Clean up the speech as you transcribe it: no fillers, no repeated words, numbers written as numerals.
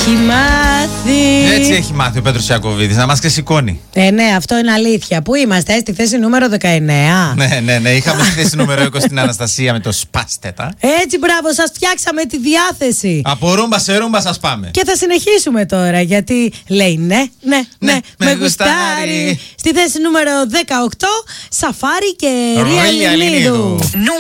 έχει μάθει. Έτσι έχει μάθει ο Πέτρος Ιακωβίδης, να μας ξεσηκώνει. Ναι, αυτό είναι αλήθεια. Πού είμαστε, στη θέση νούμερο 19. Ναι, είχαμε στη θέση νούμερο 20 την Αναστασία με το σπάστετα. Έτσι, μπράβο, σας φτιάξαμε τη διάθεση. Από ρούμπα σε ρούμπα σας πάμε. Και θα συνεχίσουμε τώρα, γιατί λέει ναι, με γουστάρει. Στη θέση νούμερο 18, Σαφάρι και Ρία Λινίδου.